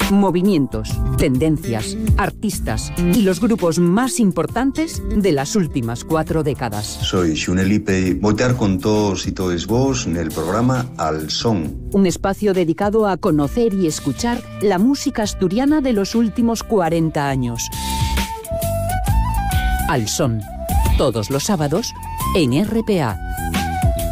movimientos, tendencias, artistas y los grupos más importantes de las últimas 4 décadas. Soy Xunelipe, voy a estar con todos y todes vos en el programa Al Son. Un espacio dedicado a conocer y escuchar la música asturiana de los últimos 40 años. Al Son, todos los sábados en RPA.